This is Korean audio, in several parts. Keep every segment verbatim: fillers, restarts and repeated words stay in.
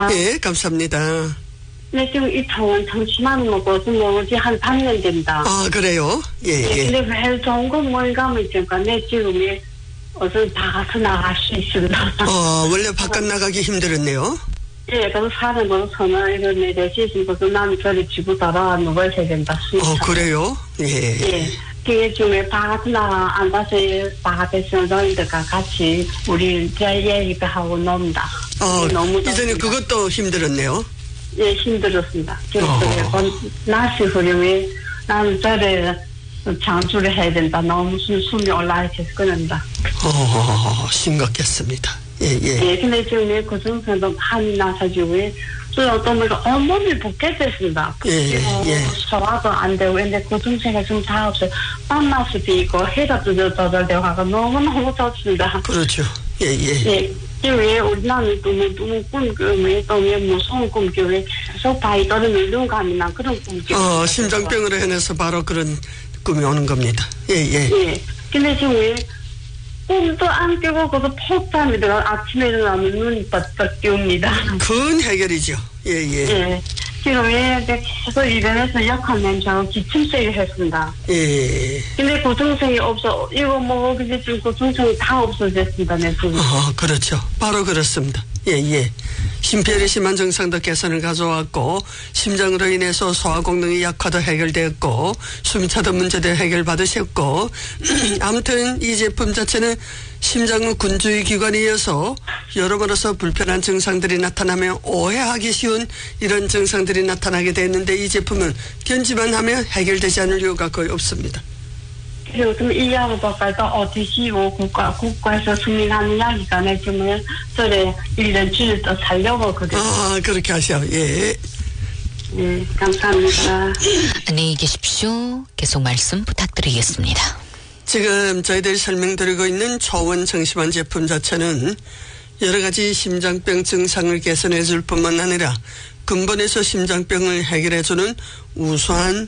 예, 감사합니다. 네, 지금 이 병원 정치만 먹고 지금 오지 한 삼 년 된다. 아, 그래요? 예, 네, 예. 근데 왜 좋은 거 뭔가 하면 있으니까 내 지금이 어서 나가서 나갈 수 있습니다. 어, 원래 바깥 나가기 힘들었네요. 예, 그럼 사는 거 전화 이런 내 대신 그 나는 저리 집을 따라 누가 해야 된다. 어, 그래요? 예. 예. 그게 중에 바깥 나가 앉아서 바깥에서 너희들과 같이 우리 얘기하고 논다. 어, 너무 이전에 그것도 힘들었네요. 예, 힘들었습니다. 어. 그래서 날씨 흐름이 나는 저래 장수를 해야 된다. 너무 숨, 숨이 올라와서 끊는다. 어, 심각했습니다. 예, 예. 예, 근데 지금 그 중에서도 한이 나서지고 또 보니까 온몸이 붓게 됐습니다. 예, 예. 소화도 안 되고, 근데 그 중에가 좀 다 없어요. 땀맛도 있고, 해가 뜨들뜨들되고 하고 너무너무 좋습니다. 그렇죠. 예, 예. 예. 왜 우리나라는 너무 너무 꿈, 왜, 또 왜 무서운 꿈, 왜 계속 바위 떨어지는 눈 감이나 그런 꿈. 어, 심장병으로 해내서 바로 그런 꿈이 오는 겁니다. 예, 예. 예. 근데 지금 왜 꿈도 안 깨고 그것도 폭잠이 들어 아침에 일어나면 눈이 바짝 띄웁니다. 큰 해결이죠. 예, 예. 예. 지금 왜 계속 입원해서 약한 냄새하고 기침세를 했습니다. 예. 근데 고통성이 없어. 이거 뭐 근데 지금 고통성이 다 없어졌습니다. 내 지금. 어, 그렇죠. 바로 그렇습니다. 예, 예. 심폐열이 심한 증상도 개선을 가져왔고, 심장으로 인해서 소화功能이 약화도 해결되었고, 숨이 차던 문제도 해결받으셨고, 아무튼 이 제품 자체는 심장은 군주의 기관이어서 여러모로서 불편한 증상들이 나타나면 오해하기 쉬운 이런 증상들이 나타나게 되는데 이 제품은 견지만 하면 해결되지 않을 이유가 거의 없습니다. 그리고 좀 이 약을 바꿔서 오티씨오 국가, 국가에서 승인하는 약이가 내 지금 저래 일 년 주일 또 살려고 그래. 아, 그렇게 하셔. 예. 네, 감사합니다. 안녕히 계십시오. 계속 말씀 부탁드리겠습니다. 지금 저희들이 설명드리고 있는 초원 정심환 제품 자체는 여러 가지 심장병 증상을 개선해 줄 뿐만 아니라 근본에서 심장병을 해결해 주는 우수한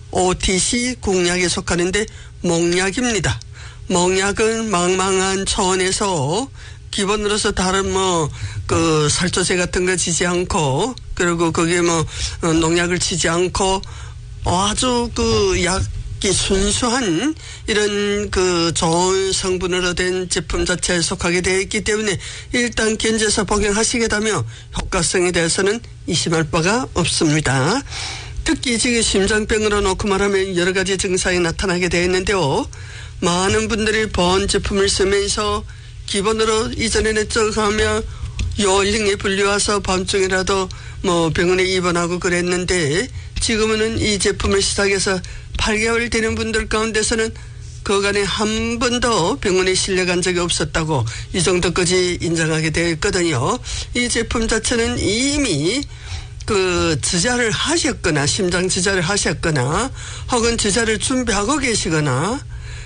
오티씨 공약에 속하는데 몽약입니다. 몽약은 망망한 초원에서 기본으로서 다른 뭐 그 살조제 같은 거 치지 않고 그리고 거기에 뭐 농약을 치지 않고 아주 그 약이 순수한 이런 그 좋은 성분으로 된 제품 자체에 속하게 되어 있기 때문에 일단 견제해서 복용하시게 되면 효과성에 대해서는 의심할 바가 없습니다. 특히 지금 심장병으로 놓고 말하면 여러 가지 증상이 나타나게 되어 있는데요. 많은 분들이 보온 제품을 쓰면서 기본으로 이전에는 쩍하면 요일링에 불려와서 밤중이라도 뭐 병원에 입원하고 그랬는데 지금은 이 제품을 시작해서 팔 개월 되는 분들 가운데서는 그간에 한 번도 병원에 실려간 적이 없었다고 이 정도까지 인정하게 되어 있거든요. 이 제품 자체는 이미 그 주자를 하셨거나 심장 주자를 하셨거나 혹은 주자를 준비하고 계시거나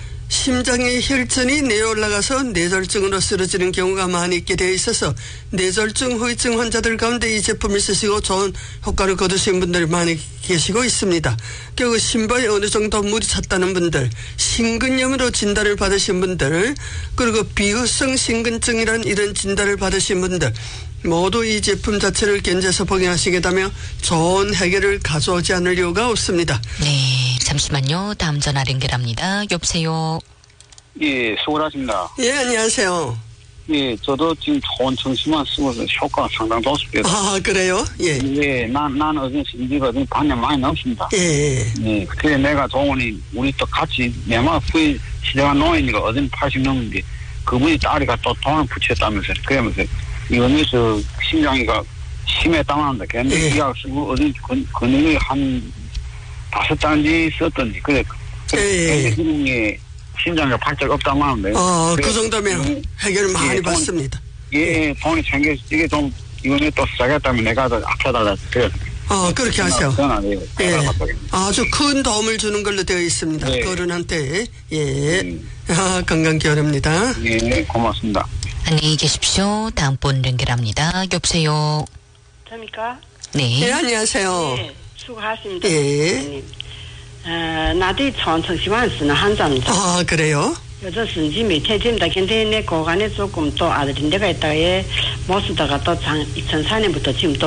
심장의 혈전이 내려 올라가서 뇌졸중으로 쓰러지는 경우가 많이 있게 되어 있어서 뇌졸중 후유증 환자들 가운데 이 제품을 쓰시고 좋은 효과를 거두신 분들이 많이 계시고 있습니다. 그리고 심부에 어느 정도 물이 찼다는 분들, 심근염으로 진단을 받으신 분들, 그리고 비후성 심근증이란 이런 진단을 받으신 분들 모두 이 제품 자체를 견제해서 복용하시게 되면 좋은 해결을 가져오지 않을 이유가 없습니다. 네, 잠시만요. 다음 전화 연결합니다. 여보세요. 예, 수고하십니다. 예, 안녕하세요. 예, 저도 지금 좋은 정신만 쓰고서 효과가 상당히 좋습니다. 아, 그래요? 예. 예, 난, 난 어제 인지가 어제 반년 많이 넘습니다. 예. 예, 그래 내가 동원이 우리 또 같이 내마 후에 시장한 노인이가 어제 팔십 넘는데 그분이 딸이가 또 돈을 붙였다면서 그러면서 이거에서 심장이가 심했다만한다. 걔네 예. 이약 쓰고 어디 근육이 한 다섯 단지 썼던지 그래. 예. 그게 심장이 발작 없다만 하는데. 어, 그 정도면 해결 많이 예, 받습니다. 예, 돈이 챙겨 이게 좀 이번에 또 시작했다면 내가 더 아껴달라 그래. 어, 그렇게 하세요. 예. 아주 큰 도움을 주는 걸로 되어 있습니다. 예. 어른한테. 예. 음. 아, 건강 기원합니다. 예, 고맙습니다. 안녕히 계십시오. 다음 분 연결합니다. 여보세요. 됩니까? 네. 예, 안녕하세요. 네, 수고하십니다. 예. 어, 나도 천천시만 쓰는 한자입니다. 아, 그래요? 여자 순짐이 태짐다 근데 내 고간에 조금 또 아들인 데가 있다가 못 쓰다가 또 이천사 년부터 지금 또